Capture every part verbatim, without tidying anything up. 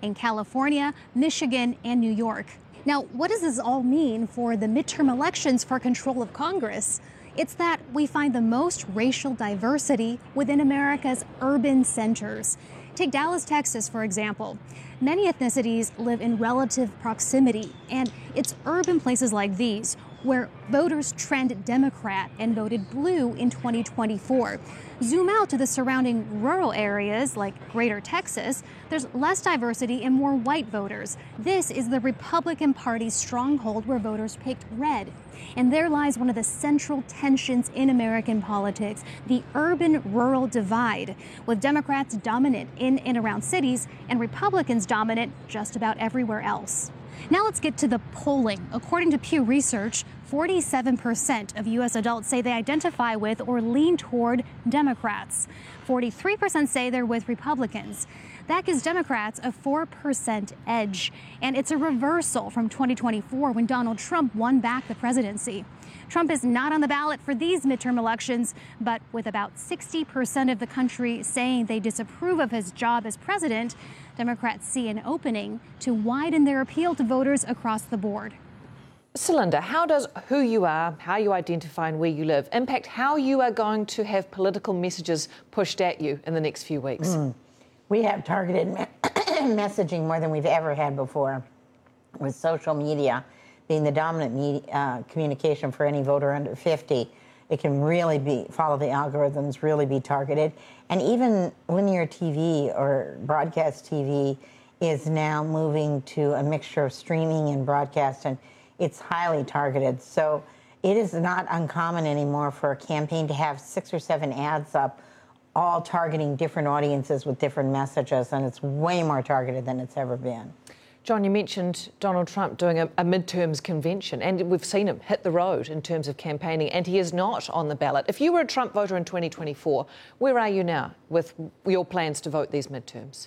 in California, Michigan, and New York. Now, what does this all mean for the midterm elections for control of Congress? It's that we find the most racial diversity within America's urban centers. Take Dallas, Texas, for example. Many ethnicities live in relative proximity, and it's urban places like these where voters trend Democrat and voted blue in twenty twenty-four. Zoom out to the surrounding rural areas like Greater Texas, there's less diversity and more white voters. This is the Republican Party's stronghold where voters picked red. And there lies one of the central tensions in American politics, the urban-rural divide, with Democrats dominant in and around cities and Republicans dominant just about everywhere else. Now let's get to the polling. According to Pew Research, forty-seven percent of U S adults say they identify with or lean toward Democrats. forty-three percent say they're with Republicans. That gives Democrats a four percent edge, and it's a reversal from twenty twenty-four when Donald Trump won back the presidency. Trump is not on the ballot for these midterm elections, but with about sixty percent of the country saying they disapprove of his job as president, Democrats see an opening to widen their appeal to voters across the board. Celinda, how does who you are, how you identify and where you live impact how you are going to have political messages pushed at you in the next few weeks? Mm. We have targeted me- messaging more than we've ever had before, with social media being the dominant media, uh, communication for any voter under fifty. It can really be, follow the algorithms, really be targeted. And even linear T V or broadcast T V is now moving to a mixture of streaming and broadcast, and it's highly targeted. So it is not uncommon anymore for a campaign to have six or seven ads up, all targeting different audiences with different messages, and it's way more targeted than it's ever been. John, you mentioned Donald Trump doing a, a midterms convention, and we've seen him hit the road in terms of campaigning, and he is not on the ballot. If you were a Trump voter in twenty twenty-four, where are you now with your plans to vote these midterms?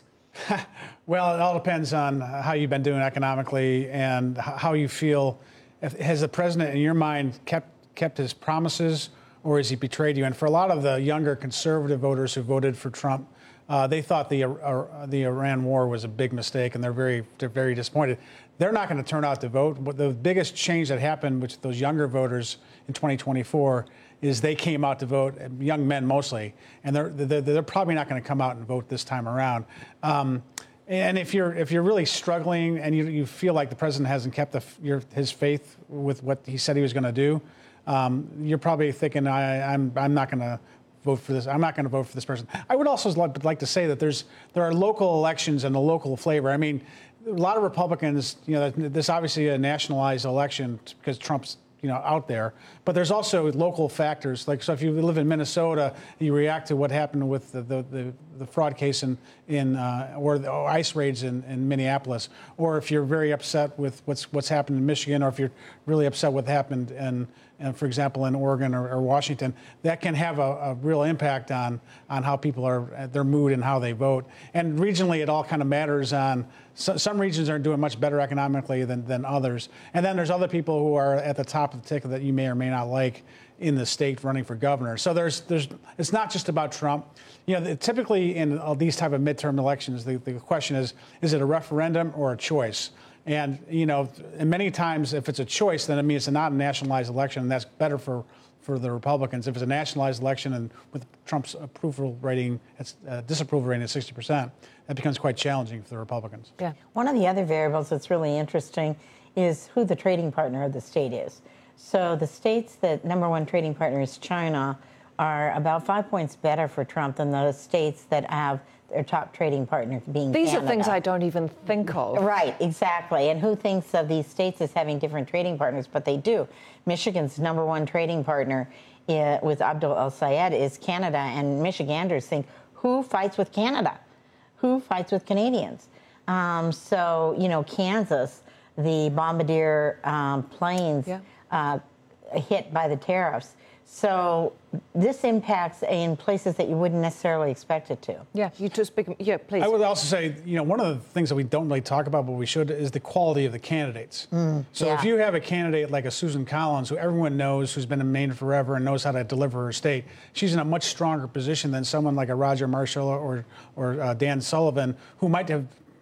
Well, it all depends on how you've been doing economically and how you feel. Has the president, in your mind, kept kept his promises, or has he betrayed you? And for a lot of the younger conservative voters who voted for Trump, uh, they thought the uh, the Iran war was a big mistake, and they're very they're very disappointed. They're not going to turn out to vote. But the biggest change that happened with those younger voters in twenty twenty-four is they came out to vote, young men mostly, and they're they're, they're probably not going to come out and vote this time around. Um, And if you're if you're really struggling and you, you feel like the president hasn't kept the, your, his faith with what he said he was going to do, um, you're probably thinking, I, I'm I'm not going to vote for this. I'm not going to vote for this person. I would also like, like to say that there's there are local elections and a local flavor. I mean, a lot of Republicans, you know, this obviously a nationalized election because Trump's, you know, out there. But there's also local factors. Like, so if you live in Minnesota, you react to what happened with the the, the, the fraud case in, in uh, or the ICE raids in, in Minneapolis. Or if you're very upset with what's what's happened in Michigan, or if you're really upset with what happened in, and for example, in Oregon or, or Washington, that can have a, a real impact on on how people are, their mood and how they vote. And regionally, it all kind of matters on, so, some regions are doing much better economically than, than others. And then there's other people who are at the top of the ticket that you may or may not like in the state running for governor. So there's, there's, it's not just about Trump. You know, typically in these type of midterm elections, the, the question is, is it a referendum or a choice? And, you know, and many times if it's a choice, then it means it's not a nationalized election, and that's better for, for the Republicans. If it's a nationalized election and with Trump's approval rating, it's uh, disapproval rating at sixty percent, that becomes quite challenging for the Republicans. Yeah. One of the other variables that's really interesting is who the trading partner of the state is. So the states that number one trading partner is China are about five points better for Trump than the states that have their top trading partner being These Canada. are things I don't even think of. Right, exactly. And who thinks of these states as having different trading partners? But they do. Michigan's number one trading partner uh, with Abdul El-Sayed is Canada, and Michiganders think, who fights with Canada? Who fights with Canadians? Um, so, you know, Kansas, the Bombardier um, planes yeah. uh, hit by the tariffs. So this impacts in places that you wouldn't necessarily expect it to. Yeah, you just speak. Yeah, please. I would also say, you know, one of the things that we don't really talk about, but we should, is the quality of the candidates. Mm, so yeah. if you have a candidate like a Susan Collins, who everyone knows, who's been in Maine forever and knows how to deliver her state, she's in a much stronger position than someone like a Roger Marshall or or uh, Dan Sullivan, who might have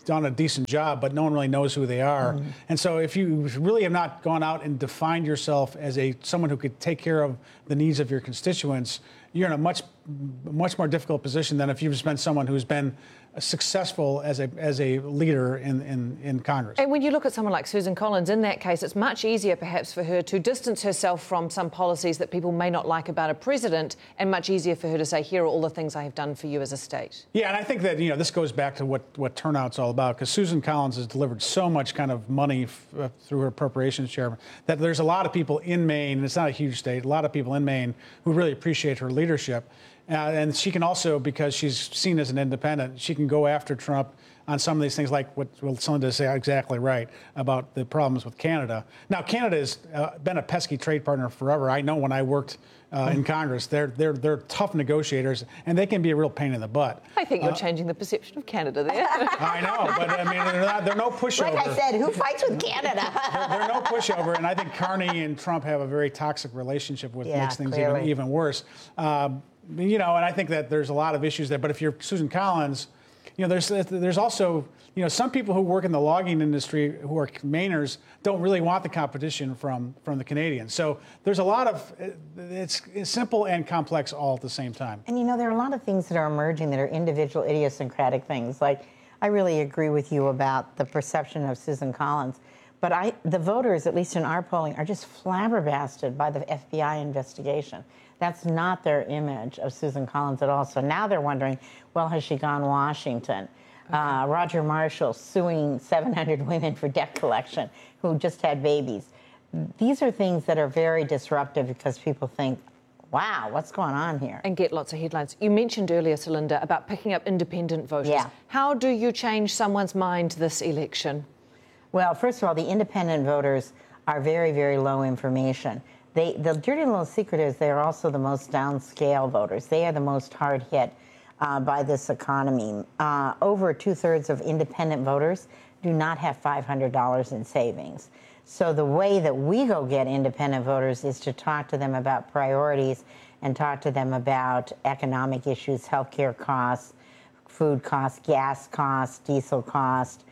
done a decent job, but no one really knows who they are. Mm-hmm. And so if you really have not gone out and defined yourself as a someone who could take care of the needs of your constituents, you're in a much, much more difficult position than if you've just been someone who's been successful as a as a leader in, in, in Congress. And when you look at someone like Susan Collins, in that case, it's much easier perhaps for her to distance herself from some policies that people may not like about a president, and much easier for her to say, here are all the things I have done for you as a state. Yeah, and I think that, you know, this goes back to what, what turnout's all about, because Susan Collins has delivered so much kind of money f- uh, through her appropriations chairman that there's a lot of people in Maine, and it's not a huge state, a lot of people in Maine who really appreciate her leadership. Uh, and she can also, because she's seen as an independent, she can go after Trump on some of these things, like what well, Celinda is exactly right about the problems with Canada. Now, Canada has uh, been a pesky trade partner forever. I know when I worked uh, in Congress, they're they're they're tough negotiators, and they can be a real pain in the butt. I think you're uh, changing the perception of Canada there. I know, but I mean, they're, not, they're no pushover. Like I said, who fights with Canada? they're, they're no pushover, and I think Carney and Trump have a very toxic relationship, which yeah, makes things clearly. even even worse. Um, You know, and I think that there's a lot of issues there. But if you're Susan Collins, you know, there's there's also, you know, some people who work in the logging industry who are Mainers don't really want the competition from from the Canadians. So there's a lot of, it's, it's simple and complex all at the same time. And, you know, there are a lot of things that are emerging that are individual idiosyncratic things. Like, I really agree with you about the perception of Susan Collins. But I, the voters, at least in our polling, are just flabbergasted by the F B I investigation. That's not their image of Susan Collins at all. So now they're wondering, well, has she gone Washington? Okay. Uh, Roger Marshall suing seven hundred women for debt collection who just had babies. These are things that are very disruptive because people think, wow, what's going on here? And get lots of headlines. You mentioned earlier, Celinda, about picking up independent voters. Yeah. How do you change someone's mind this election? Well, first of all, the independent voters are very, very low information. They, the dirty little secret is they're also the most downscale voters. They are the most hard hit uh, by this economy. Uh, over two-thirds of independent voters do not have five hundred dollars in savings. So the way that we go get independent voters is to talk to them about priorities and talk to them about economic issues, healthcare costs, food costs, gas costs, diesel costs,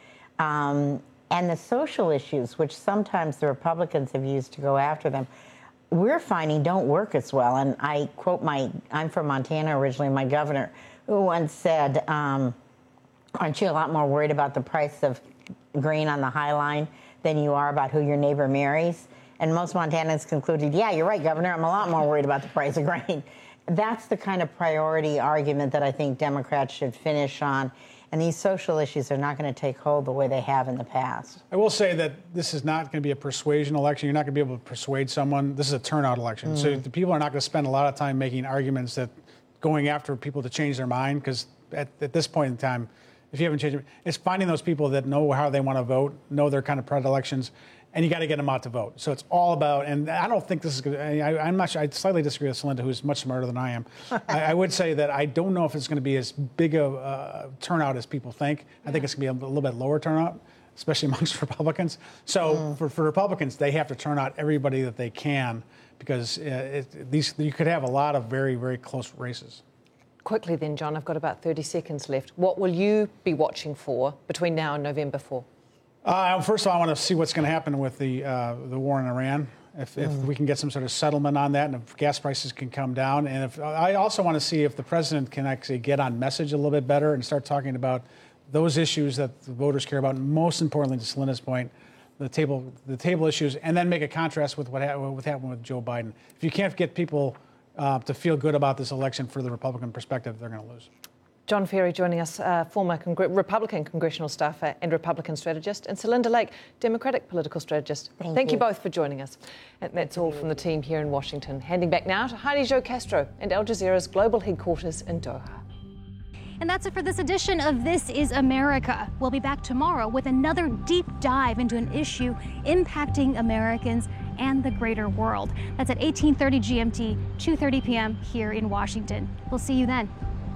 um, and the social issues, which sometimes the Republicans have used to go after them, we're finding don't work as well. And I quote my, I'm from Montana originally, my governor, who once said, um, aren't you a lot more worried about the price of grain on the High Line than you are about who your neighbor marries? And most Montanans concluded, yeah, you're right, Governor, I'm a lot more worried about the price of grain. That's the kind of priority argument that I think Democrats should finish on. And these social issues are not going to take hold the way they have in the past. I will say that this is not going to be a persuasion election. You're not going to be able to persuade someone. This is a turnout election. Mm. So the people are not going to spend a lot of time making arguments that going after people to change their mind, because at, at this point in time, if you haven't changed it, it's finding those people that know how they want to vote, know their kind of predilections, and you got to get them out to vote. So it's all about, and I don't think this is going to, I, I'm not sure, I slightly disagree with Celinda, who's much smarter than I am. I, I would say that I don't know if it's going to be as big a uh, turnout as people think. I think it's going to be a little bit lower turnout, especially amongst Republicans. So mm. for, for Republicans, they have to turn out everybody that they can, because uh, it, these you could have a lot of very, very close races. Quickly then, John, I've got about thirty seconds left. What will you be watching for between now and November fourth? Uh, first of all, I want to see what's going to happen with the uh, the war in Iran. If, mm. if we can get some sort of settlement on that, and if gas prices can come down, and if I also want to see if the president can actually get on message a little bit better and start talking about those issues that the voters care about. And most importantly, to Celinda's point, the table the table issues, and then make a contrast with what, ha- what happened with Joe Biden. If you can't get people uh, to feel good about this election for the Republican perspective, they're going to lose. John Ferry joining us, uh, former Congre- Republican congressional staffer and Republican strategist, and Celinda Lake, Democratic political strategist. Thank, Thank you. you both for joining us. And that's all from the team here in Washington. Handing back now to Heidi Jo Castro and Al Jazeera's global headquarters in Doha. And that's it for this edition of This is America. We'll be back tomorrow with another deep dive into an issue impacting Americans and the greater world. That's at eighteen thirty G M T, two thirty p m here in Washington. We'll see you then.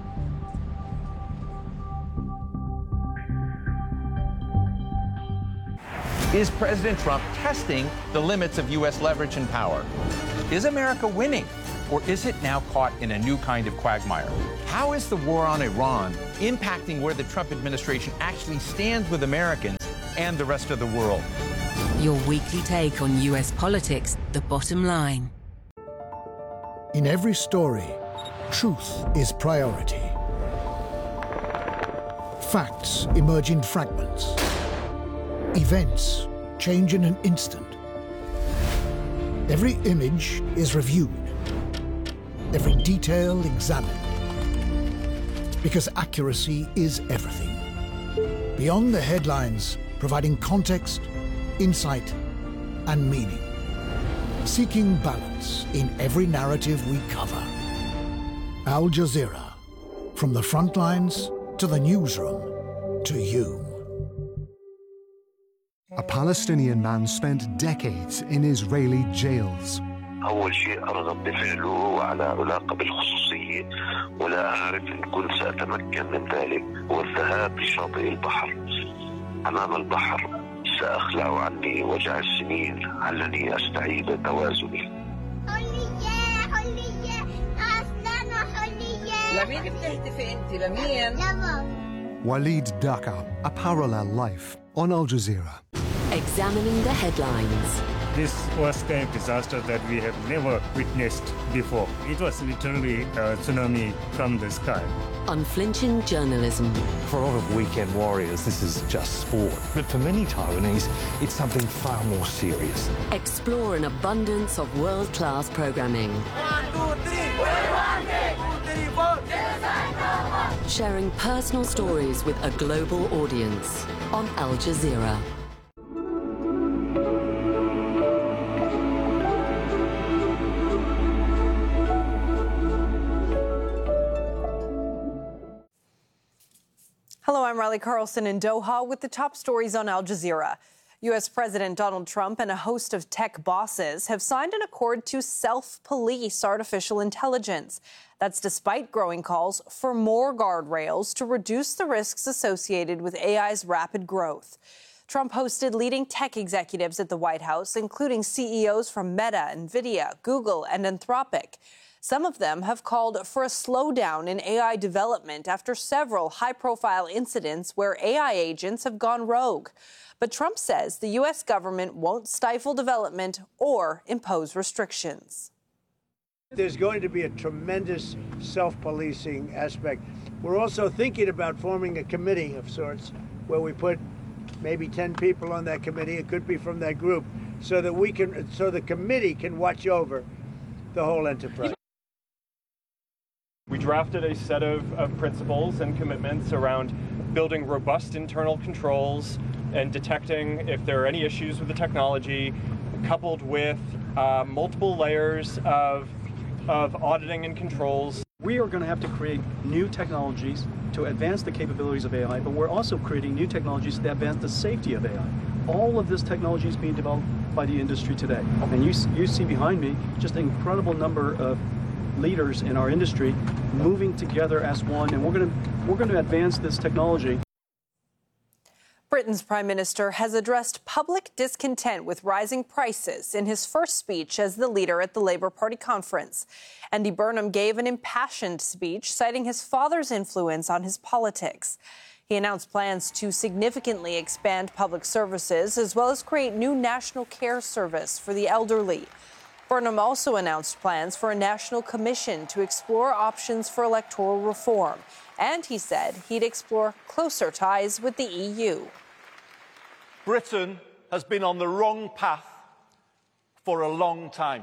Is President Trump testing the limits of U S leverage and power? Is America winning? Or is it now caught in a new kind of quagmire? How is the war on Iran impacting where the Trump administration actually stands with Americans and the rest of the world? Your weekly take on U S politics, The Bottom Line. In every story, truth is priority. Facts emerge in fragments. Events change in an instant. Every image is reviewed. Every detail examined. Because accuracy is everything. Beyond the headlines, providing context, insight, and meaning. Seeking balance in every narrative we cover. Al Jazeera. From the front lines to the newsroom to you. A Palestinian man spent decades in Israeli jails. أول شيء أرغب بفعله على علاقة بالخصوصية ولا أعرف إن كنت سأتمكن من ذلك هو الذهاب لشاطئ البحر أمام البحر سأخلع عني وجع السنين علني أستعيد توازني. حلية حلية أصلاً حلية. لمين بتهتفي أنت لمين؟ لمام. Walid Daqqa, A Parallel Life on Al Jazeera. Examining the headlines. This was a disaster that we have never witnessed before. It was literally a tsunami from the sky. Unflinching journalism. For a lot of weekend warriors, this is just sport. But for many Taiwanese, it's something far more serious. Explore an abundance of world-class programming. One, two, three, one, two, three, four. Sharing personal stories with a global audience on Al Jazeera. Hello, I'm Riley Carlson in Doha with the top stories on Al Jazeera. U S President Donald Trump and a host of tech bosses have signed an accord to self-police artificial intelligence. That's despite growing calls for more guardrails to reduce the risks associated with A I's rapid growth. Trump hosted leading tech executives at the White House, including C E Os from Meta, NVIDIA, Google, and Anthropic. Some of them have called for a slowdown in A I development after several high-profile incidents where A I agents have gone rogue. But Trump says the U S government won't stifle development or impose restrictions. There's going to be a tremendous self-policing aspect. We're also thinking about forming a committee of sorts where we put maybe ten people on that committee. It could be from that group, so that we can, so the committee can watch over the whole enterprise. We drafted a set of, of principles and commitments around building robust internal controls and detecting if there are any issues with the technology, coupled with uh, multiple layers of, of auditing and controls. We are going to have to create new technologies to advance the capabilities of A I, but we're also creating new technologies to advance the safety of A I. All of this technology is being developed by the industry today. And you, you see behind me just an incredible number of leaders in our industry moving together as one, and we're going to we're going to advance this technology. Britain's Prime Minister has addressed public discontent with rising prices in his first speech as the leader at the Labour Party conference. Andy Burnham gave an impassioned speech citing his father's influence on his politics. He announced plans to significantly expand public services as well as create new national care service for the elderly. Burnham also announced plans for a national commission to explore options for electoral reform. And he said he'd explore closer ties with the E U. Britain has been on the wrong path for a long time.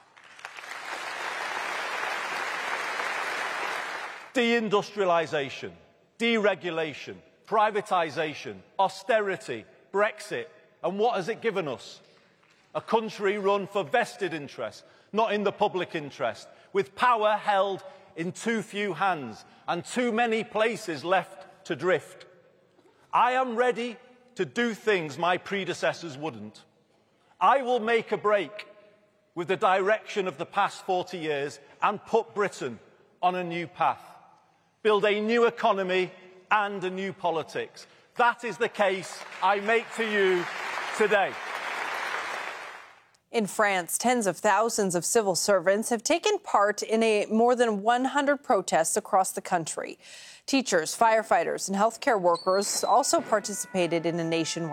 Deindustrialisation, deregulation, privatisation, austerity, Brexit. And what has it given us? A country run for vested interest, not in the public interest, with power held in too few hands and too many places left to drift. I am ready to do things my predecessors wouldn't. I will make a break with the direction of the past forty years and put Britain on a new path. Build a new economy and a new politics. That is the case I make to you today. In France, tens of thousands of civil servants have taken part in a more than one hundred protests across the country. Teachers, firefighters, and healthcare workers also participated in a nationwide